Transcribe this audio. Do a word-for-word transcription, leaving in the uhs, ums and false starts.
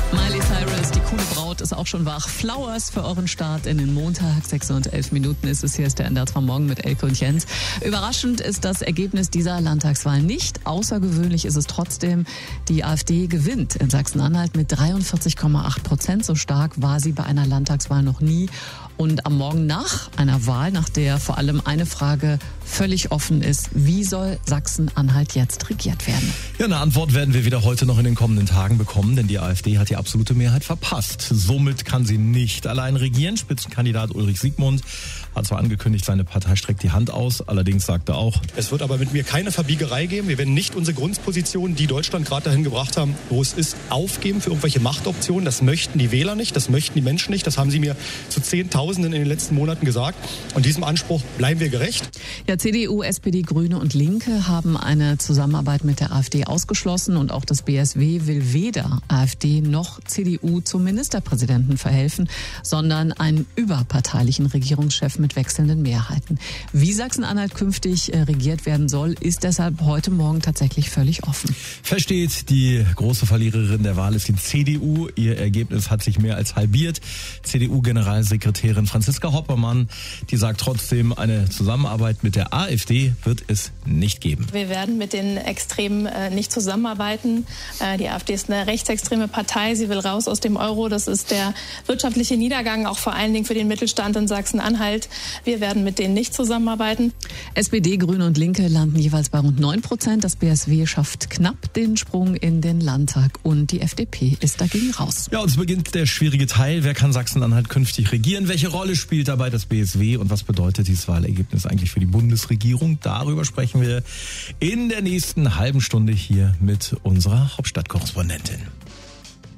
Miley Cyrus, die coole Braut, ist auch schon wach. Flowers für euren Start in den Montag. sechs und elf Minuten ist es. Hier ist der N D R vom Morgen mit Elke und Jens. Überraschend ist das Ergebnis dieser Landtagswahl nicht. Außergewöhnlich ist es trotzdem. Die AfD gewinnt in Sachsen-Anhalt mit dreiundvierzig Komma acht Prozent. So stark war sie bei einer Landtagswahl noch nie. Und am Morgen nach einer Wahl, nach der vor allem eine Frage völlig offen ist: Wie soll Sachsen-Anhalt jetzt regiert werden? Ja, eine Antwort werden wir wieder heute noch in den kommenden Tagen bekommen, denn die AfD hat die absolute Mehrheit verpasst. Somit kann sie nicht allein regieren. Spitzenkandidat Ulrich Siegmund hat zwar angekündigt, seine Partei streckt die Hand aus, allerdings sagt er auch: Es wird aber mit mir keine Verbiegerei geben. Wir werden nicht unsere Grundposition, die Deutschland gerade dahin gebracht haben, wo es ist, aufgeben für irgendwelche Machtoptionen. Das möchten die Wähler nicht, das möchten die Menschen nicht. Das haben sie mir zu Zehntausenden in den letzten Monaten gesagt. Und diesem Anspruch bleiben wir gerecht. Ja, C D U, S P D, Grüne und Linke haben eine Zusammenarbeit mit der AfD ausgeschlossen und auch das B S W will weder AfD noch C D U zum Ministerpräsidenten verhelfen, sondern einen überparteilichen Regierungschef mit wechselnden Mehrheiten. Wie Sachsen-Anhalt künftig regiert werden soll, ist deshalb heute Morgen tatsächlich völlig offen. Versteht, die große Verliererin der Wahl ist die C D U. Ihr Ergebnis hat sich mehr als halbiert. C D U-Generalsekretärin Franziska Hoppermann, die sagt trotzdem, eine Zusammenarbeit mit der AfD wird es nicht geben. Wir werden mit den Extremen äh, nicht zusammenarbeiten. Äh, die AfD ist eine rechtsextreme Partei. Sie will raus aus dem Euro. Das ist der wirtschaftliche Niedergang, auch vor allen Dingen für den Mittelstand in Sachsen-Anhalt. Wir werden mit denen nicht zusammenarbeiten. S P D, Grüne und Linke landen jeweils bei rund neun Prozent. Das B S W schafft knapp den Sprung in den Landtag und die F D P ist dagegen raus. Ja, und es beginnt der schwierige Teil. Wer kann Sachsen-Anhalt künftig regieren? Welche Rolle spielt dabei das B S W und was bedeutet dieses Wahlergebnis eigentlich für die Bundesregierung? Darüber sprechen wir in der nächsten halben Stunde hier mit unserer Hauptstadtkorrespondentin.